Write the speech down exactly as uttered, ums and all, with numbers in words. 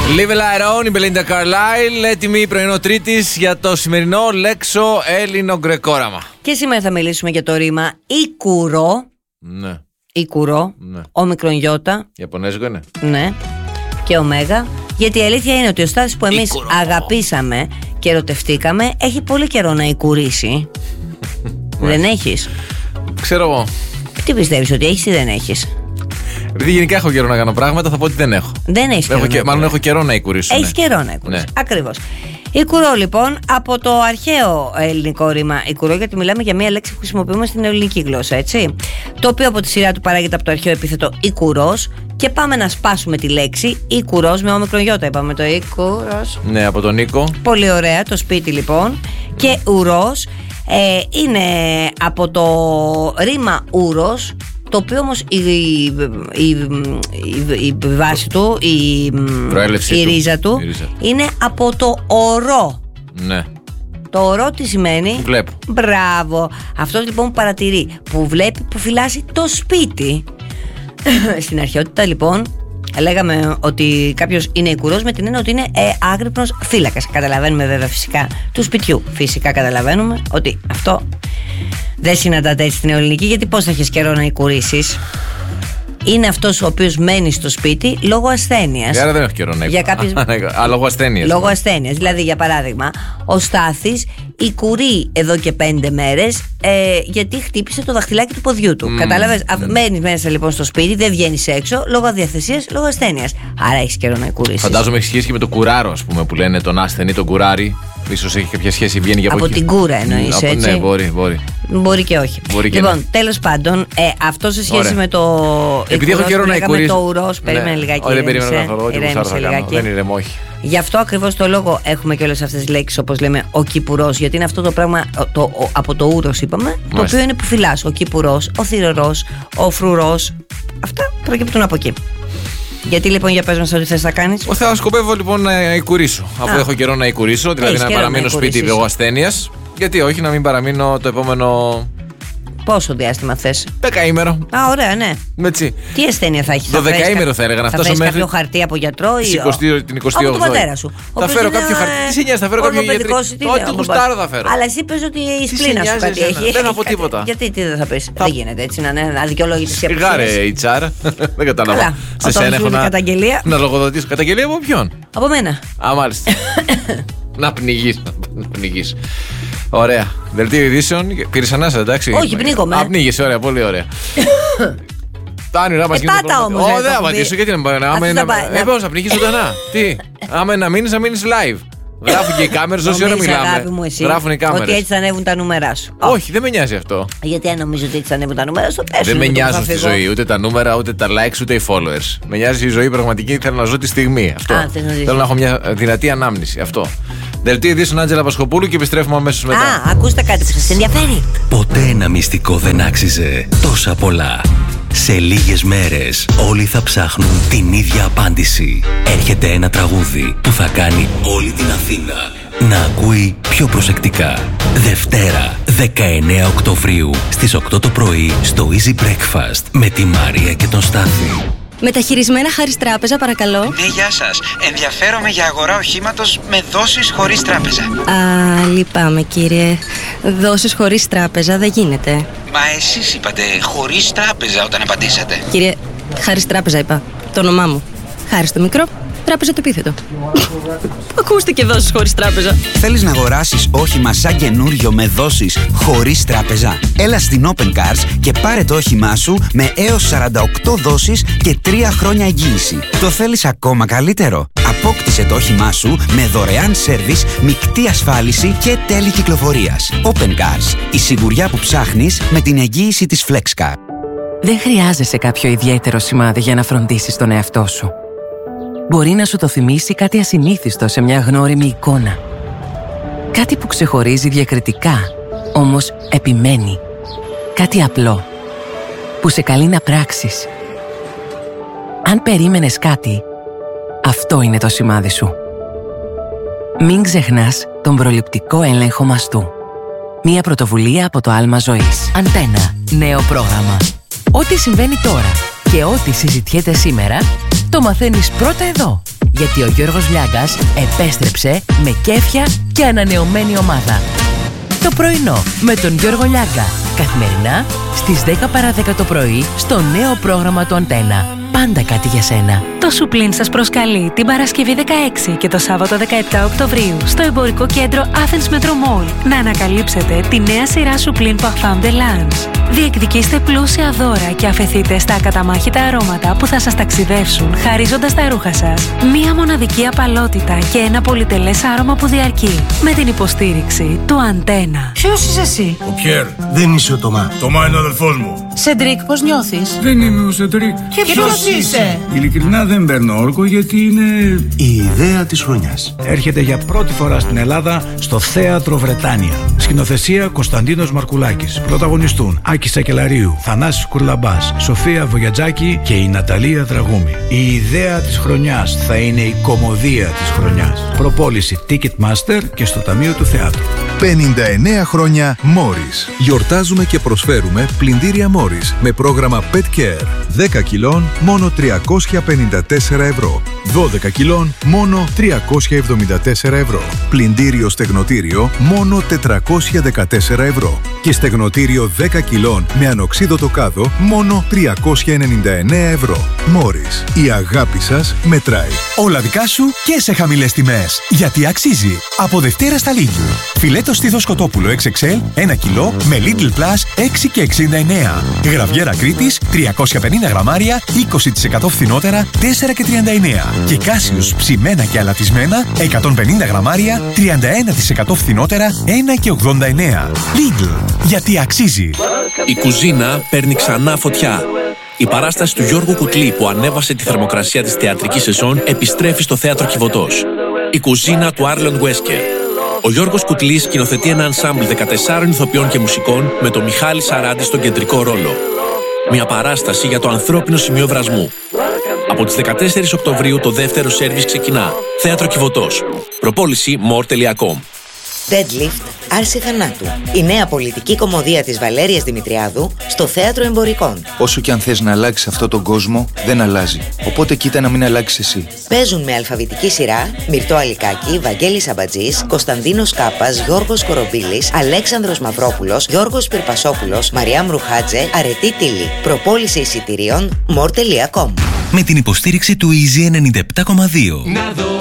Live Lairone, η Μπελίντα Καρλάιλ, έτοιμη πρωινό Τρίτης για το σημερινό λέξο Έλληνο-γκρεκόραμα. Και σήμερα θα μιλήσουμε για το ρήμα Ικουρό. Ναι. Ικουρό. Ναι. Όμικρον γιώτα. Ιαπωνέζικο είναι. Ναι. Και ωμέγα. Γιατί η αλήθεια είναι ότι ο Στάθης που εμείς Ικουρό. αγαπήσαμε και ερωτευτήκαμε έχει πολύ καιρό να οικουρήσει. Δεν έχεις? Ξέρω εγώ. Τι πιστεύεις, ότι έχεις ή δεν έχεις? Επειδή γενικά έχω καιρό να κάνω πράγματα, θα πω ότι δεν έχω. Δεν έχεις καιρό. Έχω και, μάλλον έχω καιρό να οικουρήσω. Έχεις Ναι. καιρό να οικουρήσεις. Ναι. Ακριβώς. Ικουρό λοιπόν, από το αρχαίο ελληνικό ρήμα ικουρό, γιατί μιλάμε για μια λέξη που χρησιμοποιούμε στην ελληνική γλώσσα, έτσι. Το οποίο από τη σειρά του παράγεται από το αρχαίο επίθετο Ικουρός. Και πάμε να σπάσουμε τη λέξη Ικουρός με όμικρον γιώτα. Είπαμε το Ικουρός. Ναι, από τον Νίκο. Πολύ ωραία, το σπίτι λοιπόν. Και ουρός ε, είναι από το ρήμα ούρος, το οποίο όμως η, η, η, η, η βάση του, η, η ρίζα του, η ρίζα. είναι από το ορό. Ναι. Το ορό τι σημαίνει? Βλέπω. Μπράβο. Αυτός λοιπόν που παρατηρεί, που βλέπει, που φυλάσσει το σπίτι. Στην αρχαιότητα λοιπόν λέγαμε ότι κάποιος είναι ικουρός με την έννοια ότι είναι ε, άγρυπνος φύλακας. Καταλαβαίνουμε βέβαια φυσικά του σπιτιού. Φυσικά καταλαβαίνουμε ότι αυτό δεν συναντάται έτσι στην ελληνική, γιατί πώς θα έχεις καιρό να ικουρίσεις? Είναι αυτός ο οποίος μένει στο σπίτι λόγω ασθένειας. Άρα δεν έχω καιρό να για κάποιες... Α, λόγω ασθένειας. Λόγω ασθένειας. Δηλαδή, για παράδειγμα, ο Στάθης οικουρεί εδώ και πέντε μέρες ε, γιατί χτύπησε το δαχτυλάκι του ποδιού του. Mm. Κατάλαβες. Mm. Μένεις μέσα λοιπόν στο σπίτι, δεν βγαίνεις έξω λόγω αδιαθεσίας, λόγω ασθένειας. Άρα έχεις καιρό να ικουρίσεις. Φαντάζομαι έχει σχέση και με το κουράρο, ας πούμε, που λένε τον ασθενή, τον κουράρι. Ίσως έχει κάποια σχέση, βγαίνει για από, από την κούρα εννοείς, από, έτσι. Ναι, μπορεί, μπορεί. Μπορεί και όχι. Μπορεί και λοιπόν, ναι. τέλος πάντων, ε, αυτό σε σχέση Ωραία. με το. Επειδή έχω καιρό να ικουρήσω. Το ουρός, περίμενε ναι. λιγάκι. Όχι, δεν περίμενα να φαρώ. Δεν ηρεμώ, όχι. Γι' αυτό ακριβώς το λόγο έχουμε και όλες αυτές τις λέξεις, όπως λέμε ο κυπουρός. Γιατί είναι αυτό το πράγμα το, ο, από το ούρος, είπαμε, Μάλιστα. το οποίο είναι που φυλάς. Ο κυπουρός, ο θηρορός, ο φρουρός. Αυτά προκύπτουν από εκεί. Γιατί λοιπόν, για πες μας ό,τι θες να κάνεις? Θα σκοπεύω λοιπόν να οικουρίσω. Αφού Α. έχω καιρό να οικουρίσω, δηλαδή Έχεις να παραμείνω να σπίτι λόγω ασθένειας. Γιατί όχι, να μην παραμείνω το επόμενο. Πόσο διάστημα θες? Δεκαήμερο. Α, ωραία, ναι. Έτσι. Τι ασθένεια θα έχει? Το δεκαήμερο θα έλεγα. Θα φτάσω φέρεις μέχρι. κάποιο χαρτί από γιατρό ή. Την εικοστή όγδοη. Από τον πατέρα σου. Θα φέρω κάποιο χαρτί. Τι σε νοιάζει, θα φέρω κάποιο γιατρό. Ό,τι γουστάρω θα φέρω. Αλλά εσύ πες ότι η σπλήνα σου κάτι έχει. Δεν θα πω τίποτα. Γιατί τι δεν θα πεις? Δεν γίνεται έτσι να είναι αδικαιολόγητη η αποφάση. Σιγάρε η τσάρα. Δεν κατάλαβα. Σε σένα έχω να λογοδοτήσω. Καταγγελία από ποιον? Από μένα. Α, μάλιστα. Να πνιγείς. Να πνιγείς. Ωραία. Δελτίο ειδήσεων. Πήρες ανάσα, εντάξει? Όχι, πνίγομαι. Α, πνίγεσαι, ωραία, πολύ ωραία. Τα όνειρά μας γίνονται. Πάτα όμως. Ω, δεν απαντήσω, γιατί να μην πάρει. Ε, πώς θα πνιγείς ζωντανά? Τι? Άμα να μείνεις, να μείνεις live. Γράφουν και οι κάμερες, όση ώρα μιλάμε. Γράφουν οι κάμερες. Ότι έτσι θα ανέβουν τα νούμερα σου. Όχι, δεν με νοιάζει αυτό. Γιατί αν νομίζω ότι έτσι θα ανέβουν τα νούμερα σου, πες. Δεν με νοιάζουν στη ζωή ούτε τα νούμερα, ούτε τα likes, ούτε οι followers. Με νοιάζει η ζωή πραγματική, θέλω να ζω τη στιγμή. Αυτό. Α, θέλω να έχω μια δυνατή ανάμνηση. Αυτό. Δελτίο ειδήσεων Άντζελα Πασχοπούλου και επιστρέφουμε αμέσως μετά. Α, ακούστε κάτι που σας ενδιαφέρει. Ποτέ ένα μυστικό δεν άξιζε τόσα πολλά. Σε λίγες μέρες όλοι θα ψάχνουν την ίδια απάντηση. Έρχεται ένα τραγούδι που θα κάνει όλη την Αθήνα να ακούει πιο προσεκτικά. Δευτέρα, δεκαεννέα Οκτωβρίου στις οκτώ το πρωί στο Easy Breakfast με τη Μαρία και τον Στάθη. Μεταχειρισμένα Χάρις Τράπεζα, παρακαλώ. Ναι, γεια σας. Ενδιαφέρομαι για αγορά οχήματος με δόσεις χωρίς τράπεζα. Α, λυπάμαι κύριε. Δόσεις χωρίς τράπεζα δεν γίνεται. Μα εσείς είπατε χωρίς τράπεζα όταν απαντήσατε. Κύριε, Χάρις Τράπεζα είπα. Το όνομά μου. Χάρις το μικρό, τράπεζα το επίθετο. Ακούστηκε δόσεις χωρίς τράπεζα. Θέλεις να αγοράσεις όχημα σαν καινούριο με δόσεις χωρίς τράπεζα? Έλα στην Open Cars και πάρε το όχημά σου με έως σαράντα οκτώ δόσεις και τρία χρόνια εγγύηση. Το θέλεις ακόμα καλύτερο? Απόκτησε το όχημά σου με δωρεάν σέρβις, μεικτή ασφάλιση και τέλη κυκλοφορίας. Open Cars. Η σιγουριά που ψάχνεις με την εγγύηση της FlexCar. Δεν χρειάζεσαι κάποιο ιδιαίτερο σημάδι για να φροντίσεις τον εαυτό σου. Μπορεί να σου το θυμίσει κάτι ασυνήθιστο σε μια γνώριμη εικόνα. Κάτι που ξεχωρίζει διακριτικά, όμως επιμένει. Κάτι απλό, που σε καλεί να πράξεις. Αν περίμενες κάτι, αυτό είναι το σημάδι σου. Μην ξεχνάς τον προληπτικό έλεγχο μαστού. Μια πρωτοβουλία από το Άλμα Ζωής. Αντένα. Νέο πρόγραμμα. Ό,τι συμβαίνει τώρα και ό,τι συζητιέται σήμερα, το μαθαίνεις πρώτα εδώ. γιατί ο Γιώργος Λιάγκας επέστρεψε με κέφια και ανανεωμένη ομάδα. Το πρωινό με τον Γιώργο Λιάγκα. Καθημερινά στις δέκα παρά δέκα το πρωί στο νέο πρόγραμμα του Αντένα. Πάντα κάτι για σένα. Το Σουπλίν σας προσκαλεί την Παρασκευή δεκαέξι και το Σάββατο δεκαεπτά Οκτωβρίου στο εμπορικό κέντρο Athens Metro Mall να ανακαλύψετε τη νέα σειρά Σουπλίν Parfum de Lange. Διεκδικήστε πλούσια δώρα και αφεθείτε στα ακαταμάχητα αρώματα που θα σας ταξιδεύσουν χαρίζοντας τα ρούχα σας μία μοναδική απαλότητα και ένα πολυτελές άρωμα που διαρκεί. Με την υποστήριξη του Αντένα. Ποιος είσαι εσύ? Ο Πιέρ. Δεν είσαι ο Τωμά. Τωμά είναι ο αδελφός μου. Σεντρίκ, πώς νιώθεις? Δεν είμαι ο Σεντρίκ. Και ποιος είσαι? Ειλικρινά δεν παίρνω όρκο γιατί είναι η ιδέα της χρονιάς. Έρχεται για πρώτη φορά στην Ελλάδα στο Θέατρο Βρετάνια. Σκηνοθεσία Κωνσταντίνος Μαρκουλάκης. Πρωταγωνιστούν Άκης Σακελαρίου, Θανάσης Κουρλαμπάς, Σοφία Βογιατζάκη και η Ναταλία Δραγούμη. Η ιδέα της χρονιάς θα είναι η κωμωδία της χρονιάς. Προπόληση Ticketmaster και στο Ταμείο του Θεάτρου. πενήντα εννέα χρόνια Morris. Γιορτάζουμε και προσφέρουμε πλυντήρια Morris με πρόγραμμα Pet Care. δέκα κιλών μόνο τριακόσια πενήντα τέσσερα ευρώ. δώδεκα κιλών μόνο τριακόσια εβδομήντα τέσσερα ευρώ. Πλυντήριο στεγνοτήριο μόνο τετρακόσια δεκατέσσερα ευρώ. Και στεγνοτήριο δέκα κιλών με ανοξίδωτο κάδο μόνο τριακόσια ενενήντα εννέα ευρώ. Morris. Η αγάπη σας μετράει. Όλα δικά σου και σε χαμηλές τιμές. Γιατί αξίζει. Από Δευτέρα στα Lidl. Φιλέτο στήθος κοτόπουλο εξ εξ ελ ένα κιλό με Lidl Plus έξι και εξήντα εννέα. Γραβιέρα Κρήτης τριακόσια πενήντα γραμμάρια είκοσι τοις εκατό φθηνότερα τέσσερα και τριάντα εννέα. Και Κάσιους ψημένα και αλατισμένα εκατόν πενήντα γραμμάρια τριάντα ένα τοις εκατό φθηνότερα ένα και ογδόντα εννέα. Lidl. Γιατί αξίζει. Η κουζίνα παίρνει ξανά φωτιά. Η παράσταση του Γιώργου Κουτλή που ανέβασε τη θερμοκρασία της θεατρικής σεζόν επιστρέφει στο Θέατρο Κιβωτός. Η κουζίνα του Άρλον Βέσκερ. Ο Γιώργος Κουτλής σκηνοθετεί ένα ενσάμπλ δεκατεσσάρων ηθοποιών και μουσικών με τον Μιχάλη Σαράντη στον κεντρικό ρόλο. Μια παράσταση για το ανθρώπινο σημείο βρασμού. Από τις δεκατέσσερις Οκτωβρίου το δεύτερο σέρβις ξεκινά. Θέατρο Κιβωτός. Προπόληση more τελεία com. Deadlift, Άρση Θανάτου. Η νέα πολιτική κωμωδία της Βαλέριας Δημητριάδου στο Θέατρο Εμπορικών. Όσο κι αν θες να αλλάξεις αυτόν τον κόσμο, δεν αλλάζει. Οπότε κοίτα να μην αλλάξεις εσύ. Παίζουν με αλφαβητική σειρά Μυρτώ Αλικάκη, Βαγγέλης Αμπατζής, Κωνσταντίνος Κάπας, Γιώργος Κορομπίλης, Αλέξανδρος Μαυρόπουλος, Γιώργος Πυρπασόπουλος, Μαριάμ Ρουχάτζε, Αρετή Τίλη. Προπόληση εισιτηρίων more τελεία com. Με την υποστήριξη του Easy ενενήντα επτά κόμμα δύο.